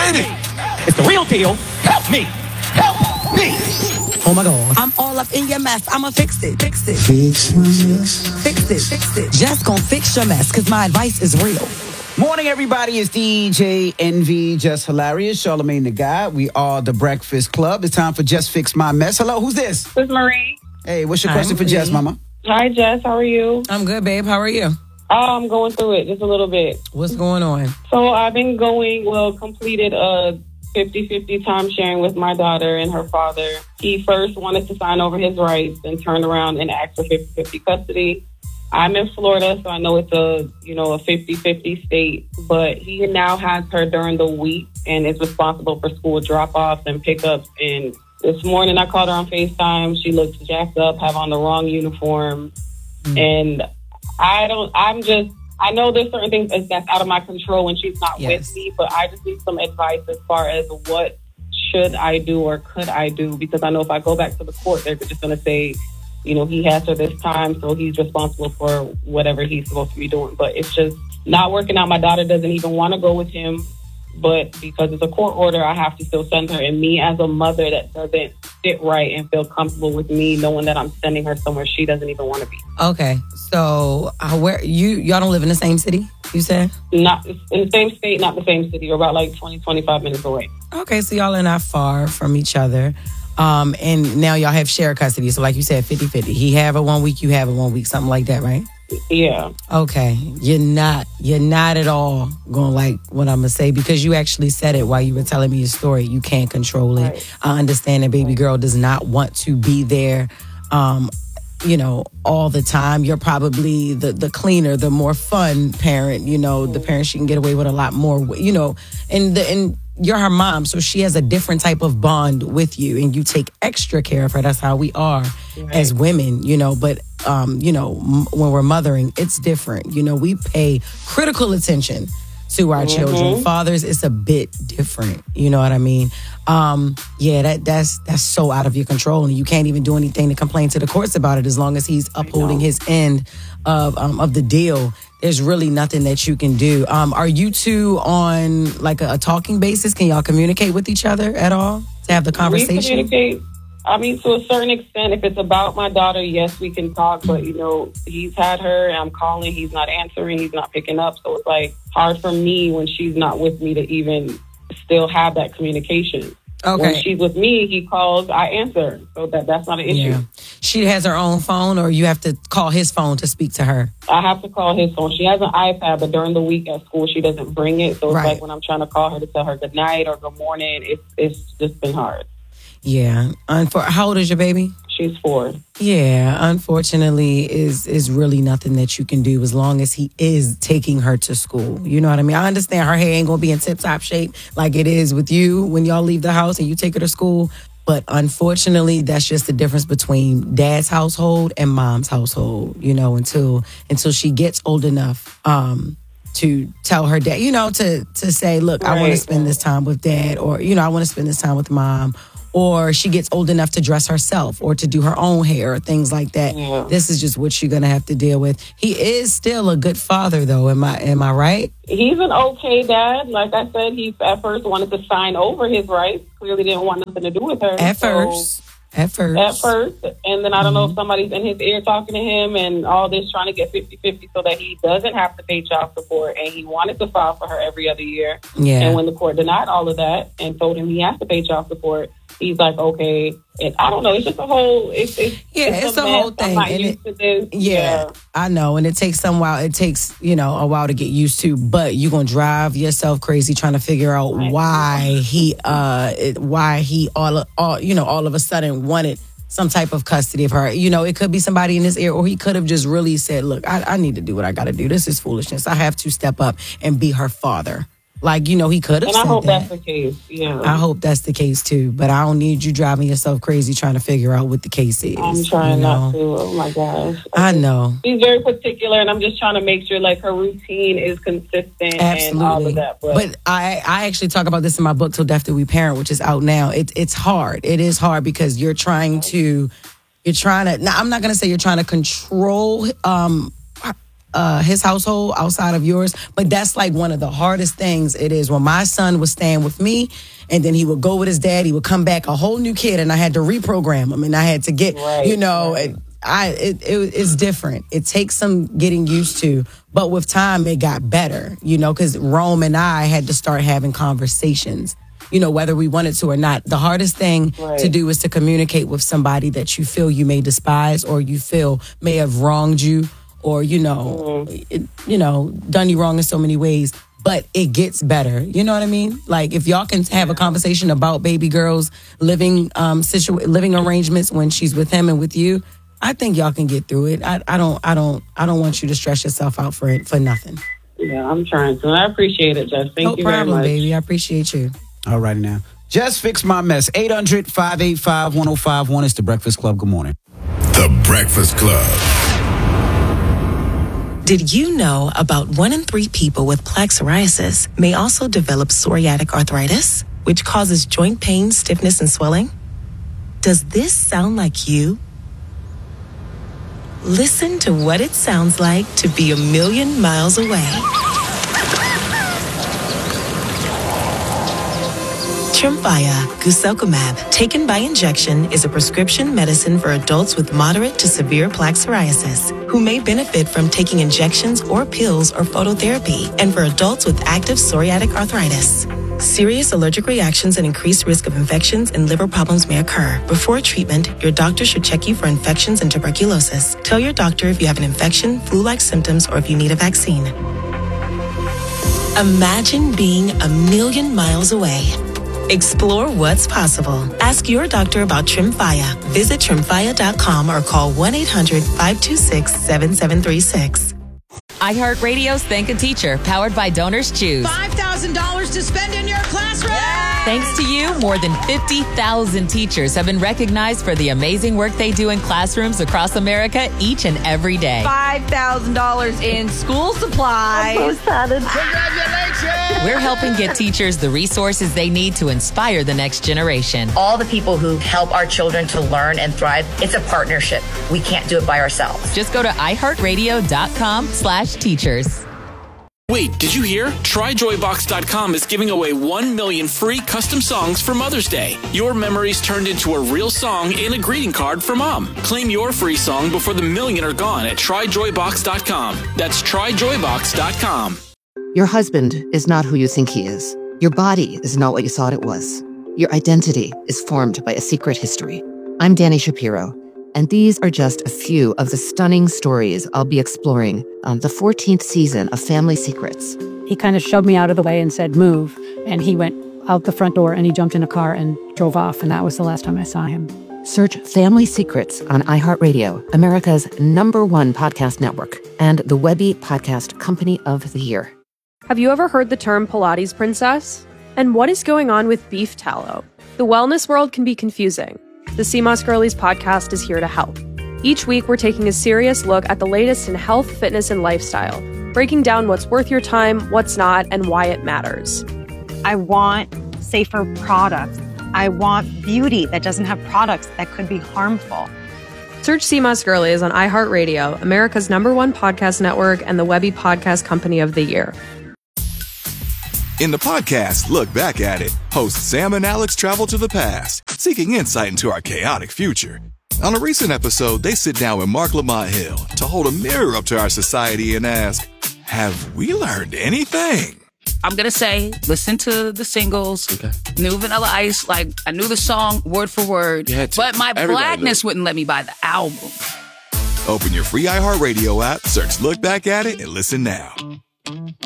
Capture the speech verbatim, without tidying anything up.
lady. It's the real deal. Help me. Help me. Oh my God. I'm all up in your mess. I'ma fix it. Fix it. Fix my mess. Fix it. Fix it. Just gonna fix your mess, cause my advice is real. Morning, everybody. It's D J Envy, Just Hilarious, Charlamagne the God. We are the Breakfast Club. It's time for Just Fix My Mess. Hello, who's this? This is Marie. Hey, what's your Hi, question for Marie. Jess, Mama? Hi, Jess. How are you? I'm good, babe. How are you? Oh, I'm going through it just a little bit. What's going on? So I've been going, well, completed a fifty-fifty time sharing with my daughter and her father. He first wanted to sign over his rights and turned around and asked for fifty-fifty custody. I'm in Florida, so I know it's a, you know, a fifty-fifty state, but he now has her during the week and is responsible for school drop-offs and pickups. And this morning I called her on FaceTime. She looks jacked up, have on the wrong uniform. Mm. And I don't, I'm just, I know there's certain things that's out of my control when she's not Yes. with me, but I just need some advice as far as what should I do or could I do? Because I know if I go back to the court, they're just going to say, you know, he has her this time, so he's responsible for whatever he's supposed to be doing. But it's just not working out. My daughter doesn't even want to go with him, but because it's a court order, I have to still send her. And me as a mother, that doesn't sit right and feel comfortable with me knowing that I'm sending her somewhere she doesn't even want to be. Okay, so uh, where you y'all don't live in the same city? You said Not in the same state, not the same city. We're about like twenty, twenty-five minutes away. okay. So y'all are not far from each other, um, and now y'all have shared custody. So like you said, fifty-fifty. He have it one week, you have it one week, something like that, right? Yeah. Okay, you're not you're not at all gonna like what I'm gonna say because you actually said it while you were telling me your story. You can't control it. Right. I understand that baby girl does not want to be there, um, you know, all the time. You're probably the the cleaner, the more fun parent. You know, the parent she can get away with a lot more. You know, and the and. You're her mom, so she has a different type of bond with you, and you take extra care of her. That's how we are Right. as women, you know. But um, you know, m- when we're mothering, it's different. You know, we pay critical attention to our children. Fathers, it's a bit different. You know what I mean? Um, yeah, that that's that's so out of your control, and you can't even do anything to complain to the courts about it as long as he's upholding his end of um, of the deal. There's really nothing that you can do. Um, are you two on like a, a talking basis? Can y'all communicate with each other at all to have the We conversation? communicate. I mean, to a certain extent, if it's about my daughter, yes, we can talk. But, you know, he's had her and I'm calling. He's not answering. He's not picking up. So it's like hard for me when she's not with me to even still have that communication. Okay. When she's with me, he calls, I answer. So that that's not an issue. Yeah. She has her own phone, or you have to call his phone to speak to her. I have to call his phone. She has an iPad, but during the week at school, she doesn't bring it. So it's Right. like when I'm trying to call her to tell her good night or good morning, it's, it's just been hard. Yeah. Unfor- How old is your baby? She's four. Yeah, unfortunately, is is really nothing that you can do as long as he is taking her to school. You know what I mean? I understand her hair ain't gonna be in tip top shape like it is with you when y'all leave the house and you take her to school. But unfortunately, that's just the difference between dad's household and mom's household. You know, until until she gets old enough um, to tell her dad, you know, to to say, look, I want to Right. spend this time with dad, or you know, I want to spend this time with mom. Or she gets old enough to dress herself or to do her own hair or things like that. Yeah. This is just what you're gonna have to deal with. He is still a good father, though. Am I am I right? He's an okay dad. Like I said, he at first wanted to sign over his rights. Clearly didn't want nothing to do with her. At So- first, at first, At first. And then I don't know if somebody's in his ear talking to him and all this trying to get fifty-fifty so that he doesn't have to pay child support. And he wanted to file for her every other year. Yeah. And when the court denied all of that and told him he has to pay child support, he's like, okay. And I don't know. It's just a whole. It's, it's Yeah, it's a mess. whole I'm thing, not and used to this. Yeah, I know, and it takes some while. It takes you know a while to get used to, but you're gonna drive yourself crazy trying to figure out Right. why he, uh, it, why he all, all, you know, all of a sudden wanted some type of custody of her. You know, it could be somebody in his ear, or he could have just really said, "Look, I, I need to do what I got to do. This is foolishness. I have to step up and be her father." Like, you know, he could have And said I hope that. that's the case. Yeah. I hope that's the case too, but I don't need you driving yourself crazy trying to figure out what the case is. I'm trying you know? not to. Oh my gosh. I know. She's very particular, and I'm just trying to make sure like her routine is consistent and all Absolutely. of that. But, But I, I actually talk about this in my book, Till Death Do We Parent, which is out now. It, it's hard. It is hard because you're trying to, you're trying to, now I'm not going to say you're trying to control um, uh, his household outside of yours. But that's like one of the hardest things it is. When my son was staying with me, and then he would go with his dad, he would come back a whole new kid, and I had to reprogram him, and I had to get, Right, you know, right. it, I it, it it's different. It takes some getting used to, but with time it got better, you know, because Rome and I had to start having conversations, you know, whether we wanted to or not. The hardest thing Right. to do is to communicate with somebody that you feel you may despise or you feel may have wronged you or, you know, Mm-hmm. it, you know, done you wrong in so many ways. But it gets better. You know what I mean? Like if y'all can have a conversation about baby girls living um situ- living arrangements when she's with him and with you, I think y'all can get through it. I, I don't I don't I don't want you to stress yourself out for it for nothing. Yeah, I'm trying to. And I appreciate it, Jess. Thank no you problem, very much. baby. I appreciate you. All righty now. Just fix my mess. eight hundred, five eight five, one oh five one. It's The Breakfast Club. Good morning. The Breakfast Club. Did you know about one in three people with plaque psoriasis may also develop psoriatic arthritis, which causes joint pain, stiffness, and swelling? Does this sound like you? Listen to what it sounds like to be a million miles away. Tremfya guselkumab, taken by injection, is a prescription medicine for adults with moderate to severe plaque psoriasis who may benefit from taking injections or pills or phototherapy, and for adults with active psoriatic arthritis. Serious allergic reactions and increased risk of infections and liver problems may occur. Before treatment, your doctor should check you for infections and tuberculosis. Tell your doctor if you have an infection, flu-like symptoms, or if you need a vaccine. Imagine being a million miles away. Explore what's possible. Ask your doctor about Tremfya. Visit tremfya dot com or call one eight hundred, five two six, seven seven three six. iHeartRadio's Thank a Teacher, powered by Donors Choose. five thousand dollars to spend in your classroom. Thanks to you, more than fifty thousand teachers have been recognized for the amazing work they do in classrooms across America each and every day. five thousand dollars in school supplies. We're helping get teachers the resources they need to inspire the next generation. All the people who help our children to learn and thrive, it's a partnership. We can't do it by ourselves. Just go to iHeartRadio.com slash teachers. Wait, did you hear? Try Joy Box dot com is giving away one million free custom songs for Mother's Day. Your memories turned into a real song and a greeting card for Mom. Claim your free song before the million are gone at Try Joy Box dot com. That's Try Joy Box dot com. Your husband is not who you think he is. Your body is not what you thought it was. Your identity is formed by a secret history. I'm Danny Shapiro, and these are just a few of the stunning stories I'll be exploring on the fourteenth season of Family Secrets. He kind of shoved me out of the way and said, move. And he went out the front door and he jumped in a car and drove off. And that was the last time I saw him. Search Family Secrets on iHeartRadio, America's number one podcast network, and the Webby Podcast Company of the Year. Have you ever heard the term Pilates princess? And what is going on with beef tallow? The wellness world can be confusing. The C M O S Girlies podcast is here to help. Each week, we're taking a serious look at the latest in health, fitness, and lifestyle, breaking down what's worth your time, what's not, and why it matters. I want safer products. I want beauty that doesn't have products that could be harmful. Search C M O S Girlies on iHeartRadio, America's number one podcast network, and the Webby Podcast Company of the Year. In the podcast, Look Back at It, hosts Sam and Alex travel to the past, seeking insight into our chaotic future. On a recent episode, they sit down with Mark Lamont Hill to hold a mirror up to our society and ask, have we learned anything? I'm going to say, listen to the singles, okay. New Vanilla Ice, like, I knew the song word for word, but my blackness wouldn't let me buy the album. Open your free iHeartRadio app, search Look Back at It, and listen now.